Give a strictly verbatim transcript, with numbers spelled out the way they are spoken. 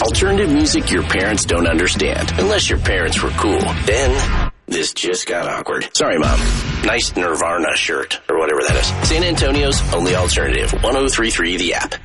Alternative music your parents don't understand, unless your parents were cool. Then, this just got awkward. Sorry, Mom. Nice Nirvana shirt, or whatever that is. San Antonio's only alternative, one oh three point three The App.